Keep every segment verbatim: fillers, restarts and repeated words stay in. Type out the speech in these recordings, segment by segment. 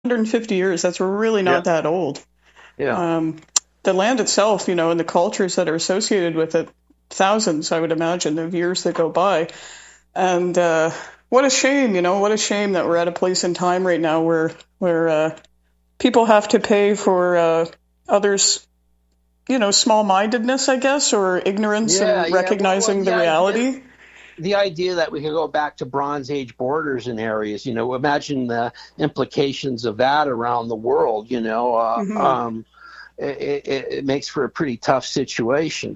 hundred fifty years. That's really Yeah, not that old. yeah. Um, the land itself, you know, and the cultures that are associated with it, thousands, I would imagine, of years that go by. And uh, what a shame, you know, what a shame that we're at a place in time right now where where uh, people have to pay for uh, others, you know, small-mindedness, I guess, or ignorance Yeah, and yeah. Well, well, recognizing the the idea, reality. the idea that we could go back to Bronze Age borders in areas, you know, imagine the implications of that around the world, you know, uh, Hmm. um, it, it, it makes for a pretty tough situation.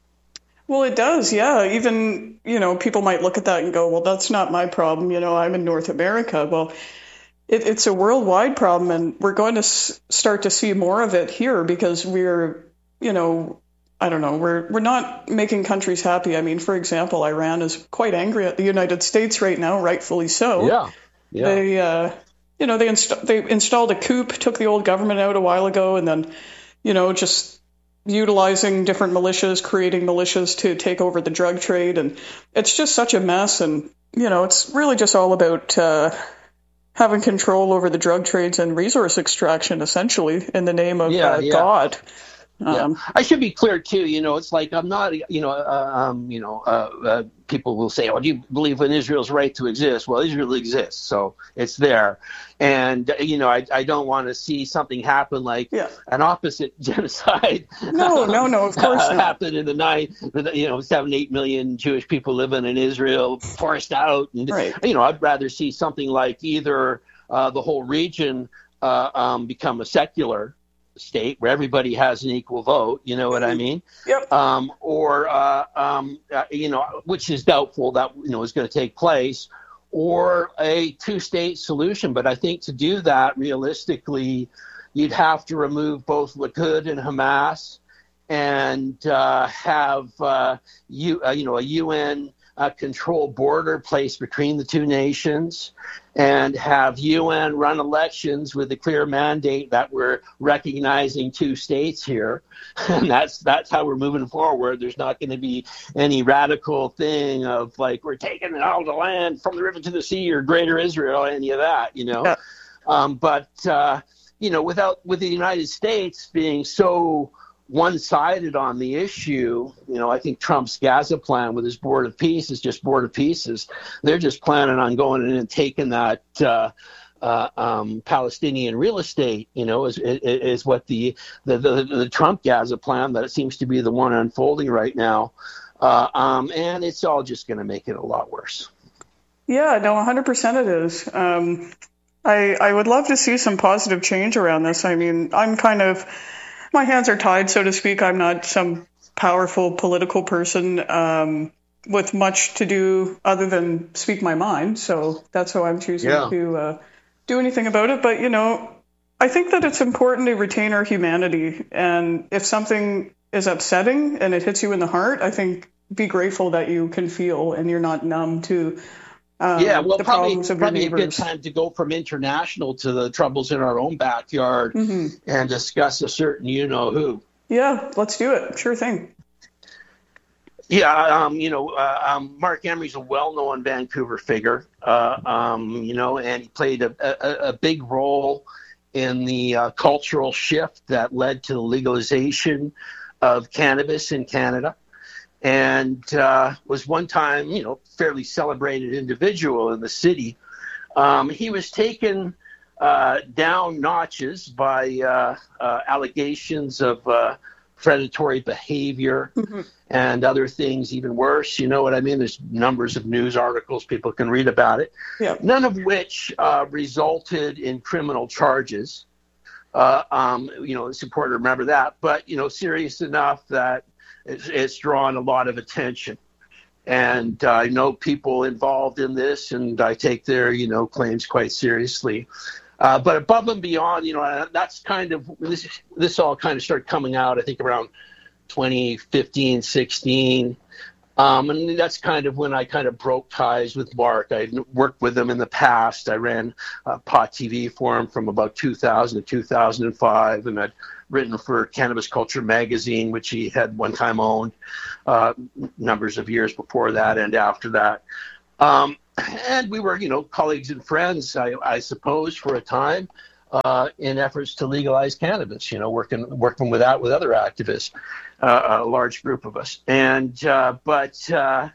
Well, it does, yeah. Even, you know, people might look at that and go, well, that's not my problem. You know, I'm in North America. Well, it, it's a worldwide problem, and we're going to s- start to see more of it here because we're, you know, I don't know, we're we're not making countries happy. I mean, for example, Iran is quite angry at the United States right now, rightfully so. Yeah, yeah. They, uh, you know, they inst- they installed a coup, took the old government out a while ago, and then, you know, just utilizing different militias, creating militias to take over the drug trade, and it's just such a mess. And you know, it's really just all about uh, having control over the drug trades and resource extraction, essentially, in the name of Yeah, uh, yeah. God. Yeah, Um, I should be clear too. You know, it's like I'm not. You know, uh, um, you know, uh, uh, people will say, "Oh, do you believe in Israel's right to exist?" Well, Israel exists, so it's there, and you know, I, I don't want to see something happen like yeah. an opposite genocide No, no, no. Of course not. happened in the night. With, you know, seven, eight million Jewish people living in Israel, forced out, and Right. you know, I'd rather see something like either uh, the whole region uh, um, become a secular state where everybody has an equal vote, you know what I mean? Yep. Um, or, uh, um, uh, you know, which is doubtful that, you know, is going to take place, or a two-state solution. But I think to do that, realistically, you'd have to remove both Likud and Hamas and uh, have, uh, you, uh, you know, a U N uh, controlled border placed between the two nations, and have U N run elections with a clear mandate that we're recognizing two states here. And that's that's how we're moving forward. There's not going to be any radical thing of like, we're taking all the land from the river to the sea or greater Israel, any of that, you know. Yeah. Um, but, uh, you know, without with the United States being so one-sided on the issue, you know, I think Trump's Gaza plan with his board of peace is just board of pieces. They're just planning on going in and taking that uh, uh, um, Palestinian real estate, you know, is, is, is what the, the, the, the Trump Gaza plan that seems to be the one unfolding right now. Uh, um, and it's all just going to make it a lot worse. Yeah, no, one hundred percent it is. Um, I, I would love to see some positive change around this. I mean, I'm kind of, my hands are tied, so to speak. I'm not some powerful political person um, with much to do other than speak my mind. So that's how I'm choosing Yeah. to uh, do anything about it. But, you know, I think that it's important to retain our humanity. And if something is upsetting and it hits you in the heart, I think be grateful that you can feel and you're not numb to um, Yeah, well, the probably problems of your probably a good neighbors. time to go from international to the troubles in our own backyard Hmm. and discuss a certain you know who. Yeah, let's do it. Sure thing. Yeah, um, you know, uh, um, Mark Emery's a well-known Vancouver figure, uh, um, you know, and he played a, a, a big role in the uh, cultural shift that led to the legalization of cannabis in Canada, and uh, was one time, you know, fairly celebrated individual in the city. Um, he was taken uh, down notches by uh, uh, allegations of uh, predatory behavior Hmm. and other things even worse. You know what I mean? There's numbers of news articles people can read about it, Yeah. none of which uh, resulted in criminal charges. Uh, um, you know, it's important to remember that, but, you know, serious enough that it's, it's drawn a lot of attention. And uh, I know people involved in this, and I take their, you know, claims quite seriously. Uh, but above and beyond, you know, that's kind of, this, this all kind of started coming out, I think, around twenty fifteen, sixteen. Um, and that's kind of when I kind of broke ties with Mark. I worked with him in the past. I ran uh, P O T T V for him from about two thousand to two thousand five, and I'd written for Cannabis Culture magazine, which he had one time owned uh, numbers of years before that and after that. Um, and we were, you know, colleagues and friends, I, I suppose, for a time. uh, in efforts to legalize cannabis. You know, working working with that with other activists, uh, a large group of us. And uh, but. Uh,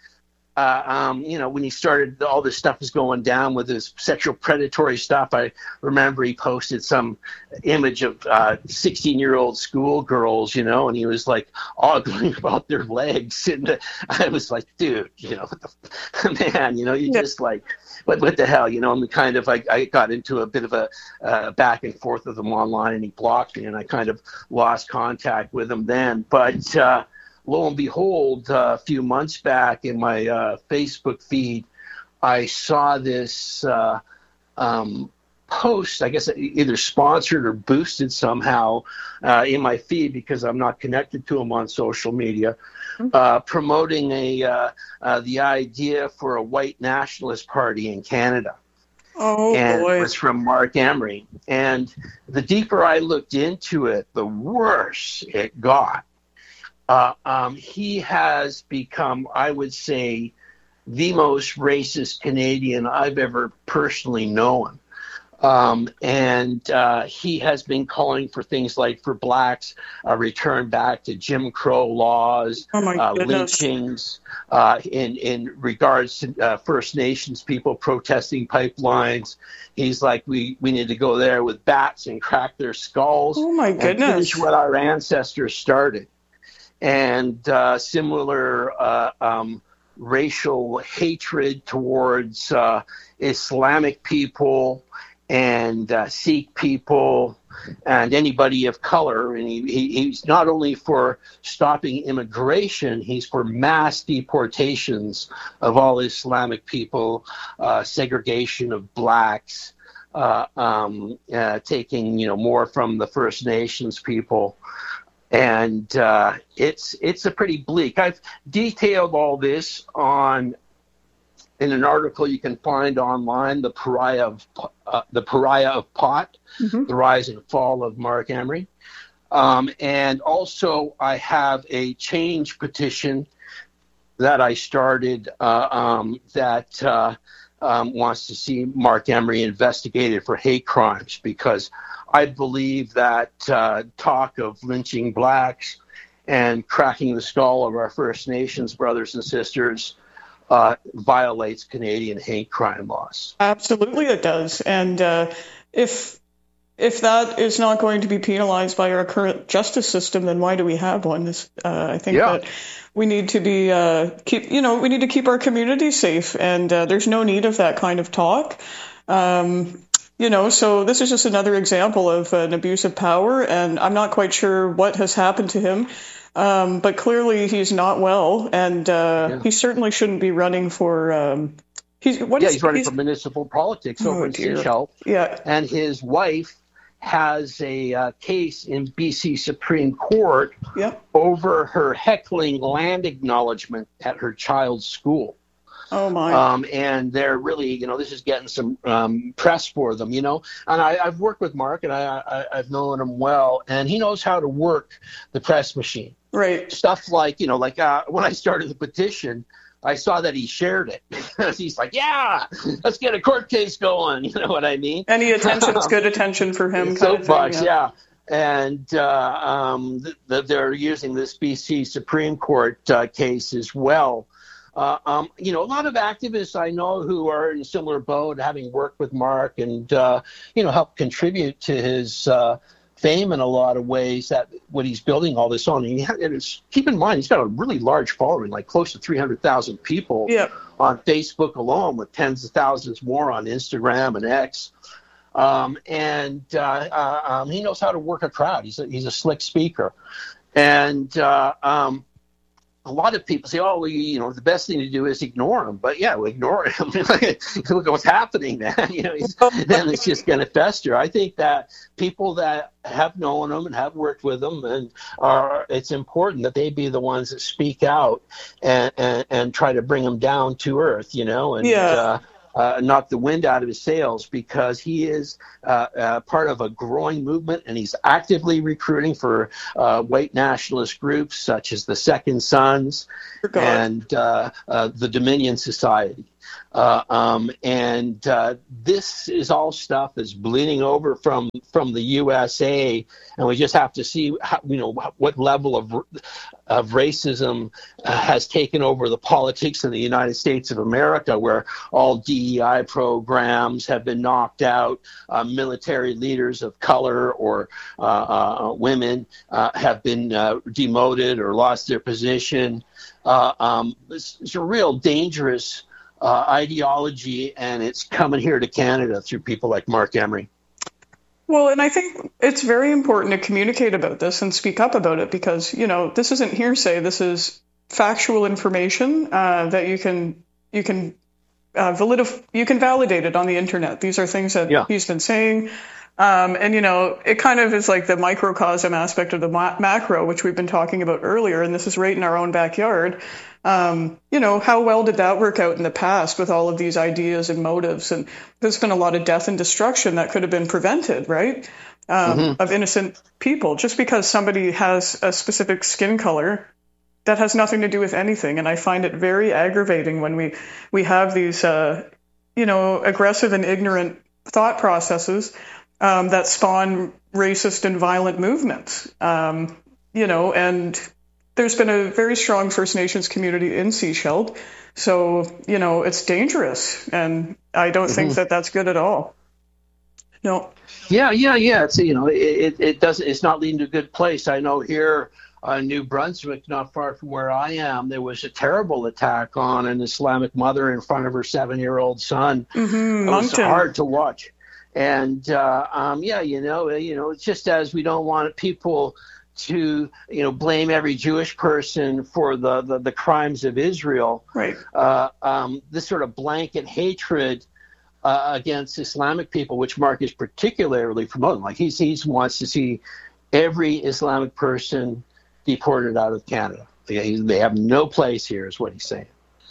Uh, um, you know, when he started, all this stuff was going down with his sexual predatory stuff. I remember he posted some image of uh, sixteen-year-old schoolgirls, you know, and he was like ogling about their legs. And I was like, dude, you know, what the, man, you know, you yeah. just like, what, what the hell, you know? And kind of, I, I got into a bit of a uh, back and forth with him online, and he blocked me, and I kind of lost contact with him then. But uh, lo and behold, uh, a few months back in my uh, Facebook feed, I saw this uh, um, post, I guess either sponsored or boosted somehow uh, in my feed, because I'm not connected to him on social media, uh, promoting a uh, uh, the idea for a white nationalist party in Canada. Oh, and boy. It was from Mark Emery. And the deeper I looked into it, the worse it got. Uh, um, he has become, I would say, the most racist Canadian I've ever personally known. Um, and uh, he has been calling for things like for blacks, a return back to Jim Crow laws, oh my uh, goodness. lynchings, uh, in, in regards to uh, First Nations people protesting pipelines. He's like, we, we need to go there with bats and crack their skulls. Oh my and goodness. finish what our ancestors started. And uh, similar uh, um, racial hatred towards uh, Islamic people and uh, Sikh people and anybody of color. And he, he, he's not only for stopping immigration, he's for mass deportations of all Islamic people, uh, segregation of blacks, uh, um, uh, taking, you know, more from the First Nations people. And uh, it's it's a pretty bleak. I've detailed all this on in an article you can find online, the Pariah of uh, the Pariah of Pot, mm-hmm. the rise and fall of Mark Emery, um, and also I have a change petition that I started uh, um, that uh, um, wants to see Mark Emery investigated for hate crimes, because I believe that uh, talk of lynching blacks and cracking the skull of our First Nations brothers and sisters uh, violates Canadian hate crime laws. Absolutely it does. And uh, if if that is not going to be penalized by our current justice system, then why do we have one? This, uh, I think yeah. that we need to be uh, keep you know we need to keep our community safe, and uh, there's no need of that kind of talk. Um, You know, so this is just another example of an abuse of power, and I'm not quite sure what has happened to him, um, but clearly he's not well, and uh, yeah. he certainly shouldn't be running for. Um, he's what yeah, is, he's running he's, for municipal politics oh, over in dear. Seychelles, yeah, and his wife has a uh, case in B C Supreme Court yeah. over her heckling land acknowledgement at her child's school. Oh, my. Um, and they're really, you know, this is getting some um, press for them, you know. And I, I've worked with Mark, and I, I, I've known him well, and he knows how to work the press machine. Right. Stuff like, you know, like uh, when I started the petition, I saw that he shared it. He's like, yeah, let's get a court case going. You know what I mean? Any attention is good attention for him. Soapbox, yeah. yeah. And uh, um, th- th- they're using this B C Supreme Court uh, case as well. Uh, um, you know, a lot of activists I know who are in a similar boat, having worked with Mark and, uh, you know, helped contribute to his uh, fame in a lot of ways, that what he's building all this on. And, he, and it's, keep in mind, he's got a really large following, like close to three hundred thousand people yep. on Facebook alone, with tens of thousands more on Instagram and X. Um, and uh, uh, um, he knows how to work a crowd. He's a, he's a slick speaker. And, uh, um, a lot of people say, oh, well, you know, the best thing to do is ignore him. But, yeah, we ignore him. Look at what's happening, man. You know, he's, then it's just going to fester. I think that people that have known him and have worked with him, and are, it's important that they be the ones that speak out and, and, and try to bring him down to earth, you know, and yeah. uh, uh, knock the wind out of his sails, because he is uh, uh, part of a growing movement, and he's actively recruiting for uh, white nationalist groups such as the Second Sons and uh, uh, the Dominion Society. Uh, um, and uh, this is all stuff that's bleeding over from from the U S A, and we just have to see how, you know, what level of of racism uh, has taken over the politics in the United States of America, where all D E I programs have been knocked out, uh, military leaders of color or uh, uh, women uh, have been uh, demoted or lost their position. Uh, um, it's, it's a real dangerous uh, ideology, and it's coming here to Canada through people like Mark Emery. Well, and I think it's very important to communicate about this and speak up about it because, you know, this isn't hearsay. This is factual information uh, that you can you can uh, validif- you can validate it on the internet. These are things that yeah. he's been saying. Um, and, you know, it kind of is like the microcosm aspect of the ma- macro, which we've been talking about earlier. And this is right in our own backyard. Um, you know, how well did that work out in the past with all of these ideas and motives? And there's been a lot of death and destruction that could have been prevented, right? Um, mm-hmm. Of innocent people. Just because somebody has a specific skin color, that has nothing to do with anything. And I find it very aggravating when we, we have these, uh, you know, aggressive and ignorant thought processes um, that spawn racist and violent movements, um, you know, and there's been a very strong First Nations community in Sechelt. So, you know, it's dangerous. And I don't mm-hmm. think that that's good at all. No. Yeah, yeah, yeah. It's, you know, it, it doesn't, it's not leading to a good place. I know here in New Brunswick, not far from where I am, there was a terrible attack on an Islamic mother in front of her seven-year-old son. Mm-hmm. It was hard to watch. And, uh, um, yeah, you know, you know, it's just as we don't want people to, you know, blame every Jewish person for the, the, the crimes of Israel. Right. Uh, um, this sort of blanket hatred uh, against Islamic people, which Mark is particularly promoting. Like he's, he wants to see every Islamic person deported out of Canada. They, they have no place here, is what he's saying.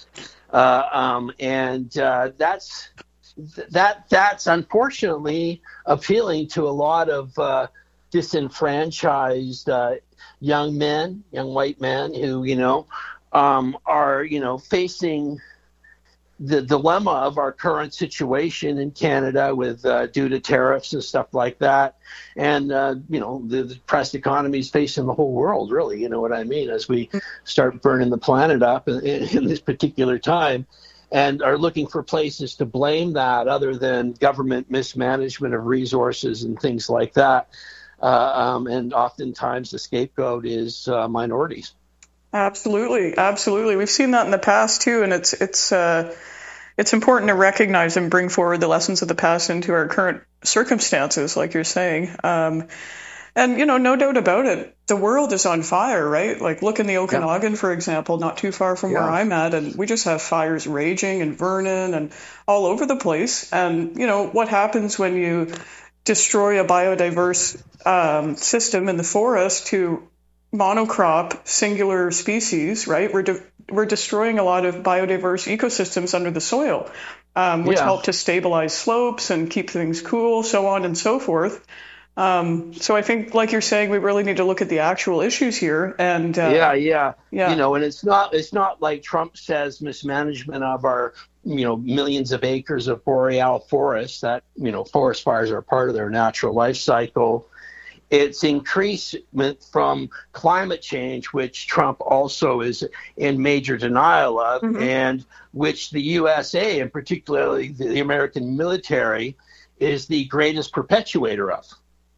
Uh, um, and uh, that's that that's unfortunately appealing to a lot of uh, disenfranchised uh, young men, young white men who, you know, um, are, you know, facing the dilemma of our current situation in Canada with uh, due to tariffs and stuff like that. And, uh, you know, the, the depressed economy is facing the whole world, really, you know what I mean, as we start burning the planet up in, in this particular time, and are looking for places to blame that other than government mismanagement of resources and things like that. Uh, um, and oftentimes the scapegoat is uh, minorities. Absolutely, absolutely. We've seen that in the past too, and it's it's uh, it's important to recognize and bring forward the lessons of the past into our current circumstances, like you're saying. Um, and you know, no doubt about it, the world is on fire, right? Like look in the Okanagan, yeah. for example, not too far from yeah. where I'm at, and we just have fires raging in Vernon and all over the place. And you know what happens when you destroy a biodiverse um, system in the forest to monocrop singular species, right? We're de- we're destroying a lot of biodiverse ecosystems under the soil, um, which yeah. help to stabilize slopes and keep things cool, so on and so forth. Um, so I think, like you're saying, we really need to look at the actual issues here. And uh, yeah, yeah, yeah. You know, and it's not it's not like Trump says mismanagement of our, you know, millions of acres of boreal forests. That, you know, forest fires are part of their natural life cycle. It's increasement from climate change, which Trump also is in major denial of, mm-hmm. and which the U S A, and particularly the American military, is the greatest perpetuator of.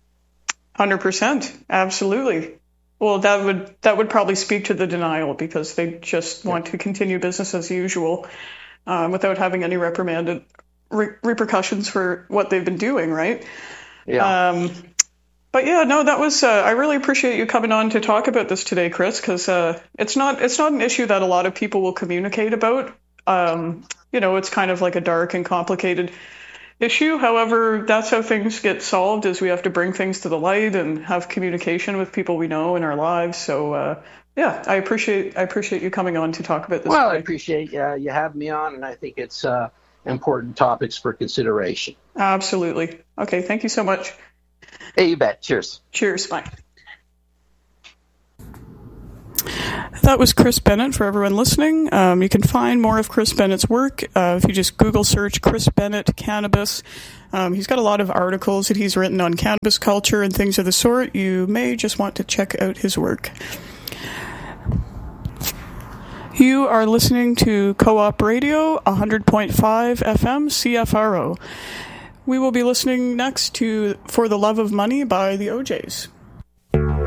one hundred percent. Absolutely. Well, that would that would probably speak to the denial, because they just want to continue business as usual um, without having any reprimanded re- repercussions for what they've been doing, right? Yeah. Um, But yeah, no, that was. Uh, I really appreciate you coming on to talk about this today, Chris, because uh, it's not it's not an issue that a lot of people will communicate about. Um, you know, it's kind of like a dark and complicated issue. However, that's how things get solved: is we have to bring things to the light and have communication with people we know in our lives. So uh, yeah, I appreciate I appreciate you coming on to talk about this. Well, today. I appreciate uh, you having me on, and I think it's uh, important topics for consideration. Absolutely. Okay, thank you so much. Hey, you bet. Cheers. Cheers. Bye. That was Chris Bennett for everyone listening. Um, you can find more of Chris Bennett's work uh, if you just Google search Chris Bennett Cannabis. Um, he's got a lot of articles that he's written on cannabis culture and things of the sort. You may just want to check out his work. You are listening to Co-op Radio, one hundred point five F M, C F R O. We will be listening next to For the Love of Money by the O Js.